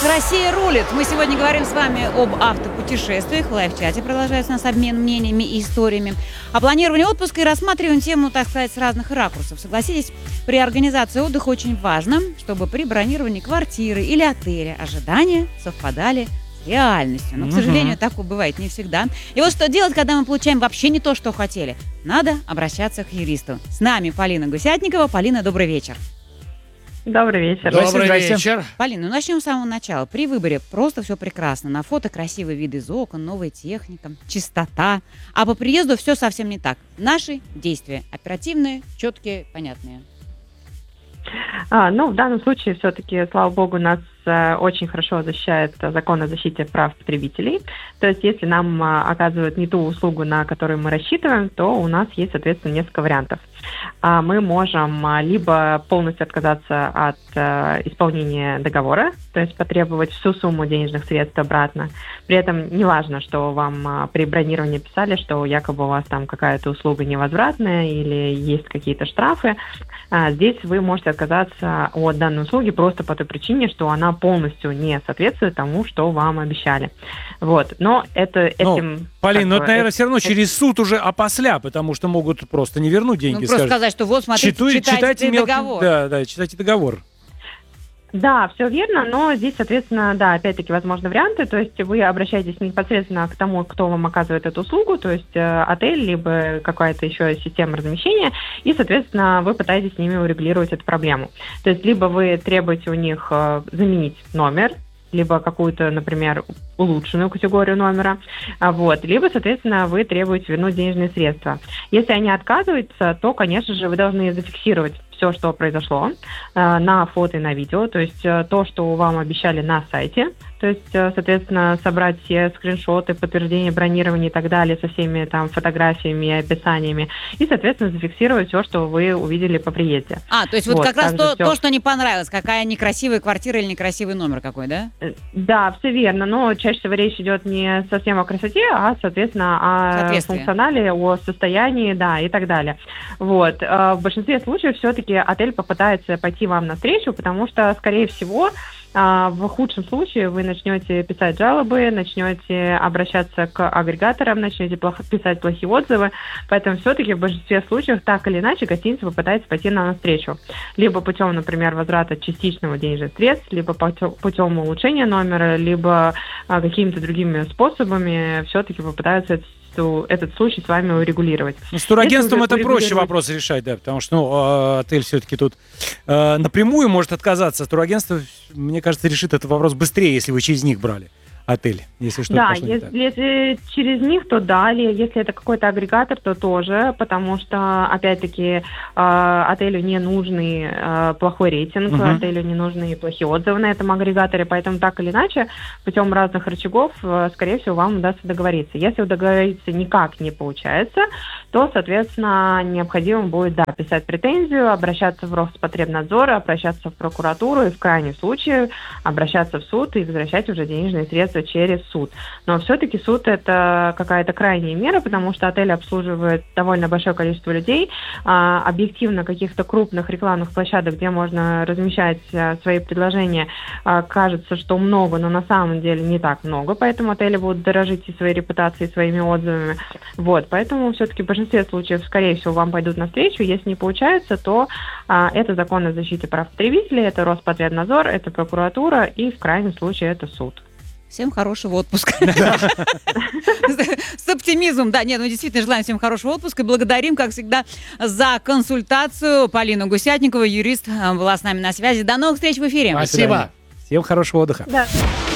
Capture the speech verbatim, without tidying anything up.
Россия рулит. Мы сегодня говорим с вами об автопутешествиях. В лайв-чате продолжается у нас обмен мнениями и историями. О планировании отпуска и рассматриваем тему, так сказать, с разных ракурсов. Согласитесь, при организации отдыха очень важно, чтобы при бронировании квартиры или отеля ожидания совпадали с реальностью. Но, к сожалению, такое бывает не всегда. И вот что делать, когда мы получаем вообще не то, что хотели? Надо обращаться к юристу. С нами Полина Гусятникова. Полина, добрый вечер. Добрый вечер. Добрый вечер. Полина, ну начнем с самого начала. При выборе просто все прекрасно. На фото красивый вид из окон, новая техника, чистота. А по приезду все совсем не так. Наши действия оперативные, четкие, понятные. А, ну, в данном случае все-таки, слава богу, нас э, очень хорошо защищает закон о защите прав потребителей. То есть, если нам э, оказывают не ту услугу, на которую мы рассчитываем, то у нас есть, соответственно, несколько вариантов. А мы можем э, либо полностью отказаться от э, исполнения договора, то есть потребовать всю сумму денежных средств обратно. При этом неважно, что вам э, при бронировании писали, что якобы у вас там какая-то услуга невозвратная или есть какие-то штрафы. А здесь вы можете отказаться от данной услуги просто по той причине, что она полностью не соответствует тому, что вам обещали. Вот. Но это этим... Ну, Полин, ну это, наверное, это, все равно это... через суд уже опосля, потому что могут просто не вернуть деньги. Ну, просто скажут, сказать, что вот, смотрите, читу, читайте, читайте мелкий, договор. Да, да, читайте договор. Да, все верно, но здесь, соответственно, да, опять-таки возможны варианты, то есть вы обращаетесь непосредственно к тому, кто вам оказывает эту услугу, то есть э, отель, либо какая-то еще система размещения, и, соответственно, вы пытаетесь с ними урегулировать эту проблему. То есть либо вы требуете у них э, заменить номер, либо какую-то, например, улучшенную категорию номера, вот, либо, соответственно, вы требуете вернуть денежные средства. Если они отказываются, то, конечно же, вы должны зафиксировать все, что произошло, на фото и на видео, то есть то, что вам обещали на сайте, то есть, соответственно, собрать все скриншоты, подтверждение бронирования и так далее со всеми там фотографиями и описаниями, и, соответственно, зафиксировать все, что вы увидели по приезде. А, то есть вот, вот как раз то, все... то, что не понравилось, какая некрасивая квартира или некрасивый номер какой, да? Да, все верно, но чаще всего речь идет не совсем о красоте, а, соответственно, о функционале, о состоянии, да, и так далее. Вот. В большинстве случаев все-таки отель попытается пойти вам навстречу, потому что, скорее всего, в худшем случае вы начнете писать жалобы, начнете обращаться к агрегаторам, начнете плохо, писать плохие отзывы. Поэтому все-таки в большинстве случаев так или иначе гостиница попытается пойти нам навстречу. Либо путем, например, возврата частичного денежных средств, либо путем улучшения номера, либо а, какими-то другими способами все-таки попытаются этот случай с вами урегулировать. Ну, с турагентством это проще вопрос решать, да, потому что ну, отель все-таки тут э, напрямую может отказаться. Турагентство, мне кажется, решит этот вопрос быстрее, если вы через них брали отель, если что-то да, пошло не если, так. если через них, то да, или если это какой-то агрегатор, то тоже, потому что, опять-таки, э, отелю не нужный э, плохой рейтинг, uh-huh. отелю не нужны плохие отзывы на этом агрегаторе, поэтому так или иначе, путем разных рычагов, э, скорее всего, вам удастся договориться. Если договориться никак не получается, то, соответственно, необходимо будет, да, писать претензию, обращаться в Роспотребнадзор, обращаться в прокуратуру и, в крайнем случае, обращаться в суд и возвращать уже денежные средства через суд. Но все-таки суд – это какая-то крайняя мера, потому что отель обслуживает довольно большое количество людей. А, объективно каких-то крупных рекламных площадок, где можно размещать а, свои предложения, а, кажется, что много, но на самом деле не так много, поэтому отели будут дорожить и своей репутацией, и своими отзывами. Вот, поэтому все-таки в большинстве случаев, скорее всего, вам пойдут навстречу. Если не получается, то а, это закон о защите прав потребителей, это Роспотребнадзор, это прокуратура и, в крайнем случае, это суд. Всем хорошего отпуска. С оптимизмом. Да, нет, ну действительно желаем всем хорошего отпуска. И благодарим, как всегда, за консультацию Полину Гусятникову, юрист, была с нами на связи. До новых встреч в эфире. Спасибо. Всем хорошего отдыха. Да.